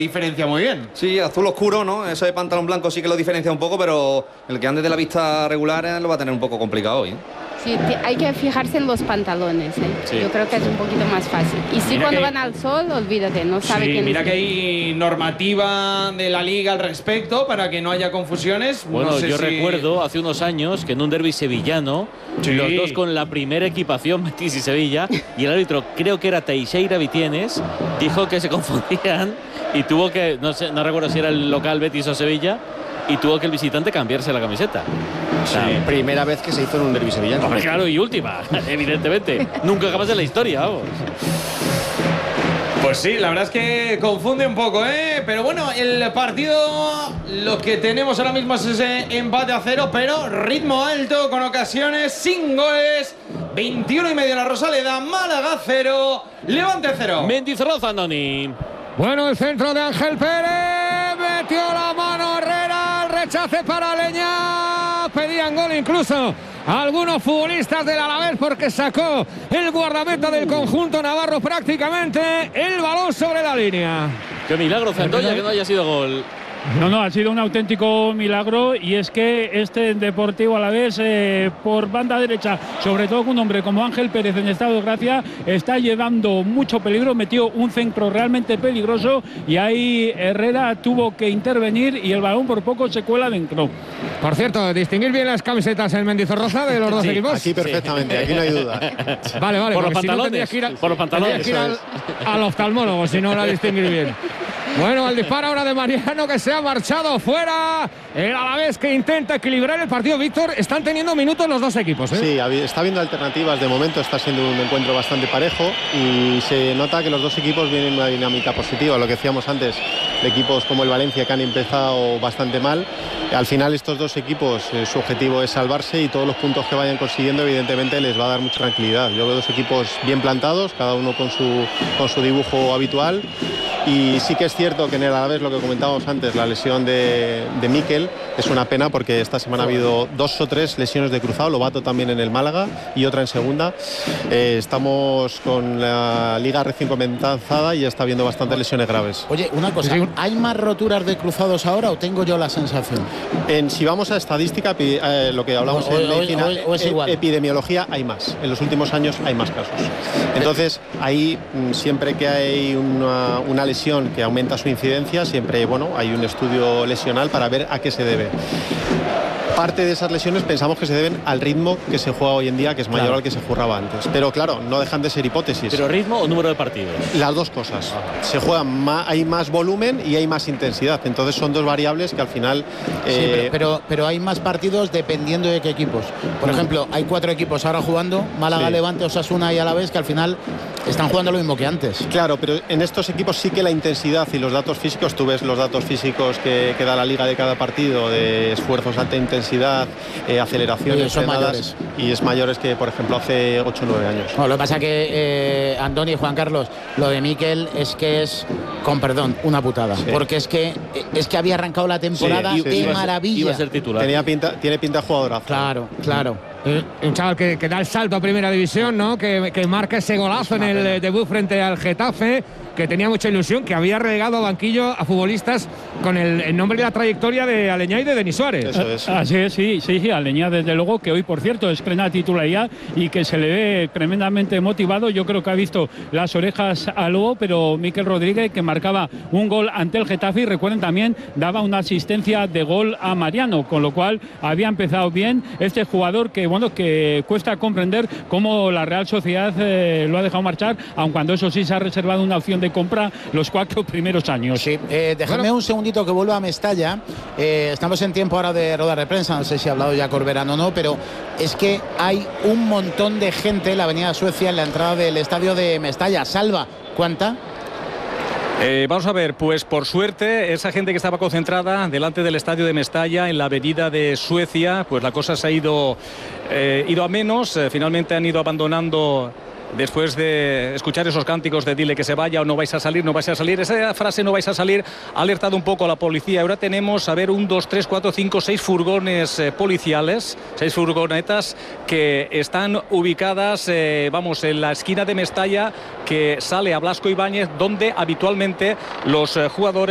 diferencia muy bien. Sí, azul oscuro, ¿no? Ese de pantalón blanco sí que lo diferencia un poco, pero el que ande de la vista regular lo va a tener un poco complicado hoy. Sí, hay que fijarse en los pantalones, ¿eh? Sí. Yo creo que es un poquito más fácil. Y sí, Mira cuando que... van al sol, olvídate, no sabe sí, quién mira es. que hay normativa de la liga al respecto para que no haya confusiones. Bueno, no sé yo si... recuerdo hace unos años que en un derbi sevillano, Sí. los dos con la primera equipación, Betis y Sevilla, y el árbitro, creo que era Teixeira Vitienes, dijo que se confundían y tuvo que, no sé, no recuerdo si era el local Betis o Sevilla, y tuvo que el visitante cambiarse la camiseta. O sea, Primera vez que se hizo en un derbi sevillano. hombre, claro, y última, evidentemente. Nunca jamás en la historia, vamos. Pues sí, la verdad es que confunde un poco, ¿eh? Pero bueno, el partido, lo que tenemos ahora mismo es ese empate a 0, pero ritmo alto, con ocasiones, sin goles. 21:30 en la Rosaleda, Málaga 0, Levante 0. Mendizorroza, Andoni. Bueno, el centro de Ángel Pérez, metió la mano Herrera, el rechace para Aleñá, pedían gol incluso algunos futbolistas del Alavés porque sacó el guardameta del conjunto navarro prácticamente el balón sobre la línea. Qué milagro, Zandoya, que no haya sido gol. No, ha sido un auténtico milagro, y es que este Deportivo Alavés por banda derecha, sobre todo con un hombre como Ángel Pérez en estado de gracia, está llevando mucho peligro, metió un centro realmente peligroso y ahí Herrera tuvo que intervenir y el balón por poco se cuela dentro. Por cierto, distinguir bien las camisetas en Mendizorroza de los dos equipos. Aquí perfectamente, aquí no hay duda. Vale, Por los porque si no pantalones, tendrías que ir por los pantalones. tendrías que ir al oftalmólogo si no la distinguir bien. Bueno, al disparo ahora de Mariano, que se ha marchado fuera. El Alavés que intenta equilibrar el partido. Víctor, están teniendo minutos los dos equipos, ¿eh? Sí, está habiendo alternativas de momento, está siendo un encuentro bastante parejo y se nota que los dos equipos vienen en una dinámica positiva. Lo que decíamos antes, de equipos como el Valencia que han empezado bastante mal. Al final estos dos equipos, su objetivo es salvarse y todos los puntos que vayan consiguiendo evidentemente les va a dar mucha tranquilidad. Yo veo dos equipos bien plantados, cada uno con su dibujo habitual. Y sí que es cierto que en el Alavés, lo que comentábamos antes, la lesión de Mikel es una pena porque esta semana ha habido 2 o 3 lesiones de cruzado, Lobato también en el Málaga y otra en segunda. Estamos con la liga recién comenzada y ya está habiendo bastantes lesiones graves. Oye, una cosa, ¿hay más roturas de cruzados ahora o tengo yo la sensación? Si vamos a estadística, lo que hablamos en medicina, es igual. Epidemiología, hay más. En los últimos años hay más casos. Entonces, ahí siempre que hay una lesión que aumenta su incidencia, siempre hay un estudio lesional para ver a qué se debe. Parte de esas lesiones pensamos que se deben al ritmo que se juega hoy en día, que es mayor al que se jugaba antes. Pero claro, no dejan de ser hipótesis. ¿Pero ritmo o número de partidos? Las dos cosas. Se juega hay más volumen y hay más intensidad. Entonces son dos variables que al final... Sí, pero hay más partidos dependiendo de qué equipos. Por ejemplo, hay 4 equipos ahora jugando, Málaga, sí. Levante, Osasuna y Alavés, que al final están jugando lo mismo que antes. Claro, pero en estos equipos sí que la intensidad y los datos físicos, tú ves los datos físicos que da la liga de cada partido, de esfuerzos de alta intensidad, aceleraciones, son frenadas, mayores. y es mayores que, por ejemplo, hace 8 o 9 años. No, lo que pasa que, Andoni y Juan Carlos, lo de Mikel es que es, con perdón, una putada. Sí. Porque es que había arrancado la temporada de maravilla. Iba a ser titular. Tiene pinta de jugadorazo. Claro. Un chaval que da el salto a primera división, ¿no? Que marca ese golazo en el debut frente al Getafe, que tenía mucha ilusión, que había relegado a banquillo a futbolistas con el nombre y la trayectoria de Aleñá y de Denis Suárez. Eso es. Así es, sí, Aleñá desde luego, que hoy por cierto es plena titularidad y que se le ve tremendamente motivado. Yo creo que ha visto las orejas al lobo, pero Mikel Rodríguez, que marcaba un gol ante el Getafe, y recuerden también daba una asistencia de gol a Mariano, con lo cual había empezado bien este jugador que cuesta comprender cómo la Real Sociedad lo ha dejado marchar, aun cuando eso sí se ha reservado una opción de compra los 4 primeros años. Sí, déjame un segundito que vuelva a Mestalla. Estamos en tiempo ahora de rueda de prensa, no sé si ha hablado ya Corberán o no, pero es que hay un montón de gente en la avenida Suecia, en la entrada del estadio de Mestalla. Salva, ¿cuánta? Vamos a ver, pues por suerte esa gente que estaba concentrada delante del estadio de Mestalla en la avenida de Suecia, pues la cosa se ha ido a menos. Finalmente han ido abandonando después de escuchar esos cánticos de dile que se vaya o no vais a salir, no vais a salir. Esa frase no vais a salir ha alertado un poco a la policía. Ahora tenemos, 1, 2, 3, 4, 5, 6 furgones policiales, 6 furgonetas que están ubicadas, en la esquina de Mestalla que sale a Blasco Ibáñez, donde habitualmente los jugadores